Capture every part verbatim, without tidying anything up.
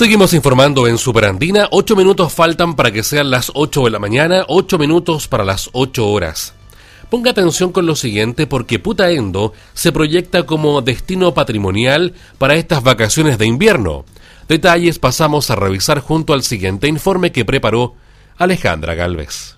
Seguimos informando en Superandina. Ocho minutos faltan para que sean las ocho de la mañana, ocho minutos para las ocho horas. Ponga atención con lo siguiente porque Putaendo se proyecta como destino patrimonial para estas vacaciones de invierno. Detalles pasamos a revisar junto al siguiente informe que preparó Alejandra Galvez.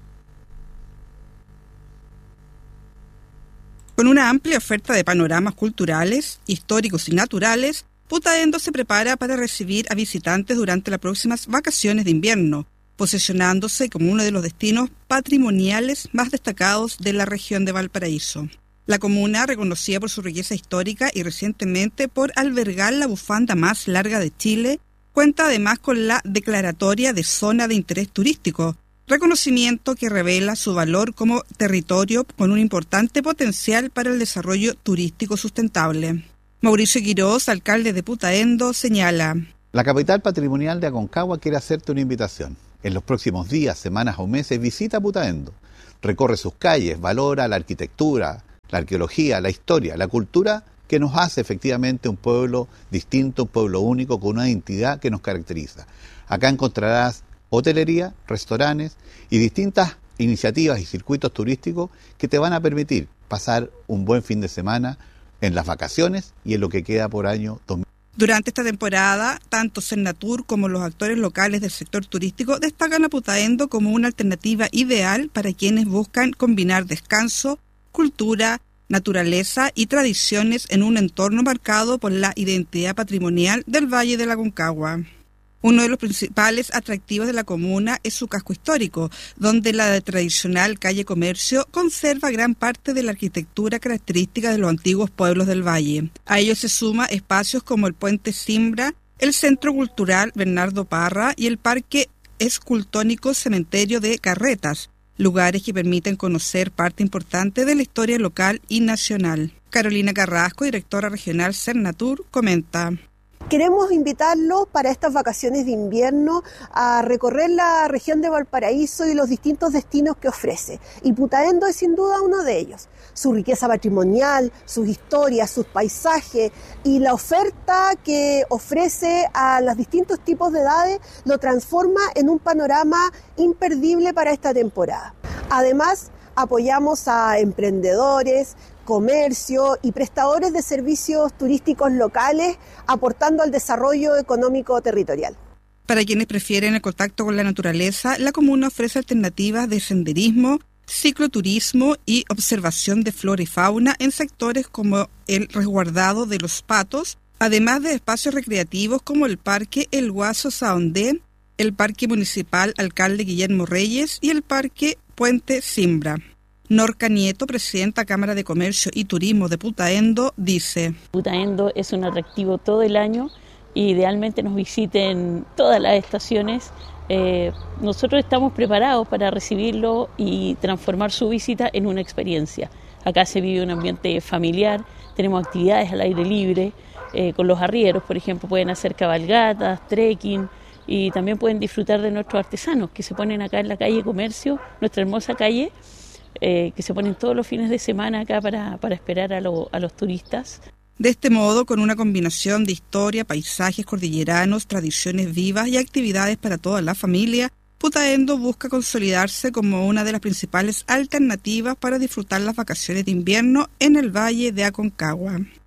Con una amplia oferta de panoramas culturales, históricos y naturales, Putaendo se prepara para recibir a visitantes durante las próximas vacaciones de invierno, posicionándose como uno de los destinos patrimoniales más destacados de la región de Valparaíso. La comuna, reconocida por su riqueza histórica y recientemente por albergar la bufanda más larga de Chile, cuenta además con la declaratoria de zona de interés turístico, reconocimiento que revela su valor como territorio con un importante potencial para el desarrollo turístico sustentable. Mauricio Quiroz, alcalde de Putaendo, señala: La capital patrimonial de Aconcagua quiere hacerte una invitación. En los próximos días, semanas o meses visita Putaendo. Recorre sus calles, valora la arquitectura, la arqueología, la historia, la cultura que nos hace efectivamente un pueblo distinto, un pueblo único, con una identidad que nos caracteriza. Acá encontrarás hotelería, restaurantes y distintas iniciativas y circuitos turísticos que te van a permitir pasar un buen fin de semana en las vacaciones y en lo que queda por año dos mil. Durante esta temporada, tanto Cernatur como los actores locales del sector turístico destacan a Putaendo como una alternativa ideal para quienes buscan combinar descanso, cultura, naturaleza y tradiciones en un entorno marcado por la identidad patrimonial del Valle de la Aconcagua. Uno de los principales atractivos de la comuna es su casco histórico, donde la tradicional calle Comercio conserva gran parte de la arquitectura característica de los antiguos pueblos del valle. A ello se suma espacios como el Puente Simbra, el Centro Cultural Bernardo Parra y el Parque Escultónico Cementerio de Carretas, lugares que permiten conocer parte importante de la historia local y nacional. Carolina Carrasco, directora regional Cernatur, comenta: Queremos invitarlos para estas vacaciones de invierno a recorrer la región de Valparaíso y los distintos destinos que ofrece. Y Putaendo es sin duda uno de ellos. Su riqueza patrimonial, sus historias, sus paisajes y la oferta que ofrece a los distintos tipos de edades lo transforma en un panorama imperdible para esta temporada. Además, apoyamos a emprendedores, comercio y prestadores de servicios turísticos locales, aportando al desarrollo económico territorial. Para quienes prefieren el contacto con la naturaleza, la comuna ofrece alternativas de senderismo, cicloturismo y observación de flora y fauna en sectores como el resguardado de los Patos, además de espacios recreativos como el Parque El Guaso Saondé, el Parque Municipal Alcalde Guillermo Reyes y el Parque Puente Simbra. Norca Nieto, presidenta Cámara de Comercio y Turismo de Putaendo, dice: Putaendo es un atractivo todo el año y idealmente nos visiten todas las estaciones. Eh, nosotros estamos preparados para recibirlo y transformar su visita en una experiencia. Acá se vive un ambiente familiar, tenemos actividades al aire libre, eh, con los arrieros, por ejemplo, pueden hacer cabalgatas, trekking y también pueden disfrutar de nuestros artesanos que se ponen acá en la calle Comercio, nuestra hermosa calle, Eh, que se ponen todos los fines de semana acá para, para esperar a, lo, a los turistas. De este modo, con una combinación de historia, paisajes cordilleranos, tradiciones vivas y actividades para toda la familia, Putaendo busca consolidarse como una de las principales alternativas para disfrutar las vacaciones de invierno en el Valle de Aconcagua.